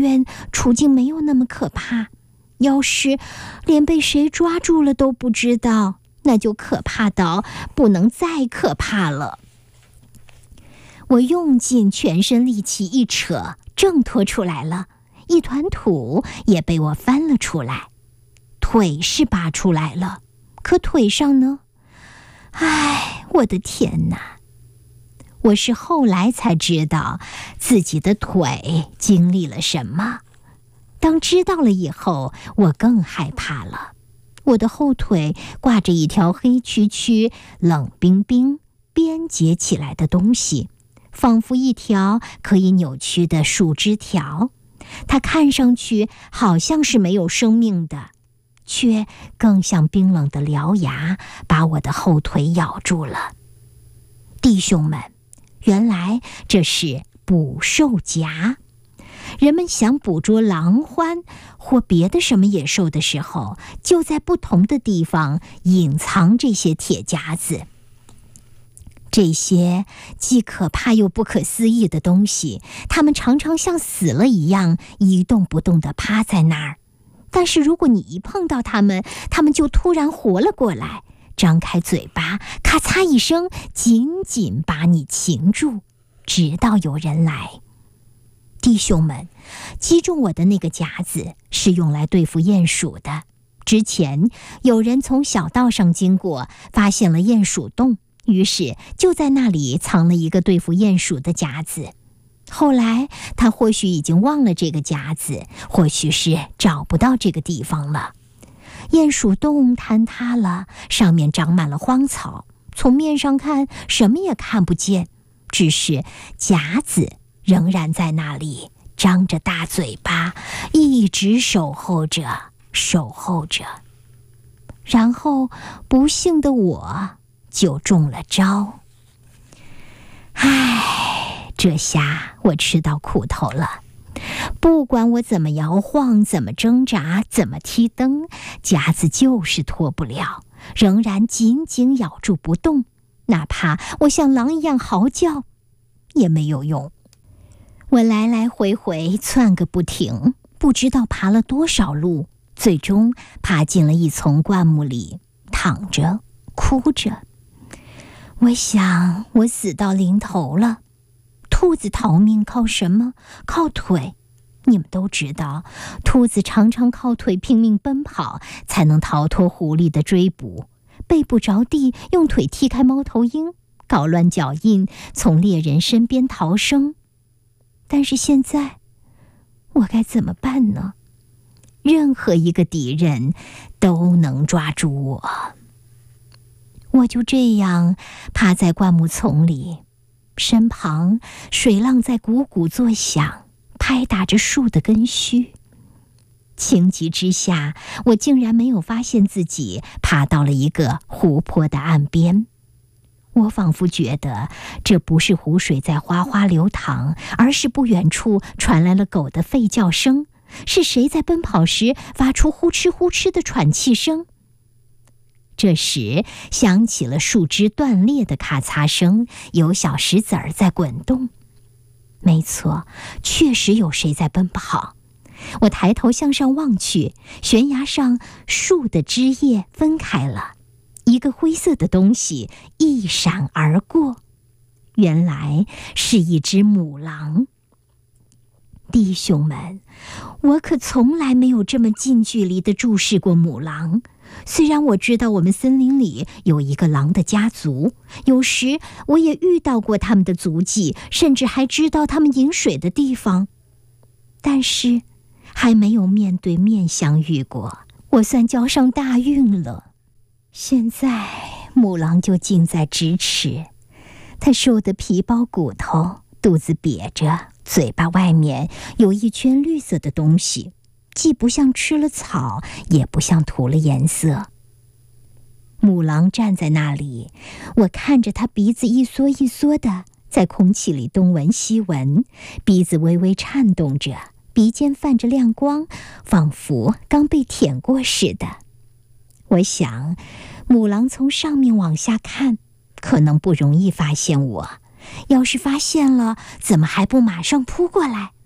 愿处境没有那么可怕，要是连被谁抓住了都不知道，那就可怕到不能再可怕了。我用尽全身力气一扯，挣脱出来了，一团土也被我翻了出来。腿是拔出来了，可腿上呢？唉，我的天哪！我是后来才知道自己的腿经历了什么。当知道了以后，我更害怕了。我的后腿挂着一条黑黢黢、冷冰冰、编结起来的东西，仿佛一条可以扭曲的树枝条。它看上去好像是没有生命的，却更像冰冷的獠牙，把我的后腿咬住了。弟兄们，原来这是捕兽夹。人们想捕捉狼獾或别的什么野兽的时候，就在不同的地方隐藏这些铁夹子。这些既可怕又不可思议的东西，它们常常像死了一样一动不动地趴在那儿。但是如果你一碰到它们，它们就突然活了过来，张开嘴巴，咔嚓一声，紧紧把你擒住，直到有人来。弟兄们，击中我的那个夹子是用来对付鼹鼠的。之前有人从小道上经过，发现了鼹鼠洞，于是就在那里藏了一个对付鼹鼠的夹子。后来他或许已经忘了这个夹子，或许是找不到这个地方了。鼹鼠洞坍塌了，上面长满了荒草，从面上看什么也看不见，只是夹子仍然在那里，张着大嘴巴，一直守候着，守候着。然后不幸的我就中了招。唉，这下我吃到苦头了。不管我怎么摇晃，怎么挣扎，怎么踢蹬，夹子就是脱不了，仍然紧紧咬住不动，哪怕我像狼一样嚎叫也没有用。我来来回回窜个不停，不知道爬了多少路，最终爬进了一丛灌木里，躺着哭着。我想我死到临头了。兔子逃命靠什么？靠腿。你们都知道，兔子常常靠腿拼命奔跑，才能逃脱狐狸的追捕。背不着地，用腿踢开猫头鹰，搞乱脚印，从猎人身边逃生。但是现在，我该怎么办呢？任何一个敌人都能抓住我。我就这样趴在灌木丛里，身旁水浪在汩汩作响，拍打着树的根须。情急之下，我竟然没有发现自己爬到了一个湖泊的岸边。我仿佛觉得这不是湖水在哗哗流淌，而是不远处传来了狗的吠叫声，是谁在奔跑时发出呼哧呼哧的喘气声。这时响起了树枝断裂的咔嚓声，有小石子儿在滚动。没错，确实有谁在奔跑。我抬头向上望去，悬崖上树的枝叶分开了，一个灰色的东西一闪而过，原来是一只母狼。弟兄们，我可从来没有这么近距离地注视过母狼。虽然我知道我们森林里有一个狼的家族，有时我也遇到过他们的足迹，甚至还知道他们饮水的地方，但是还没有面对面相遇过，我算交上大运了。现在母狼就近在咫尺，它瘦得皮包骨头，肚子瘪着，嘴巴外面有一圈绿色的东西，既不像吃了草，也不像涂了颜色。母狼站在那里，我看着它鼻子一缩一缩的在空气里东闻西闻，鼻子微微颤动着，鼻尖泛着亮光，仿佛刚被舔过似的。我想，母狼从上面往下看，可能不容易发现我。要是发现了，怎么还不马上扑过来？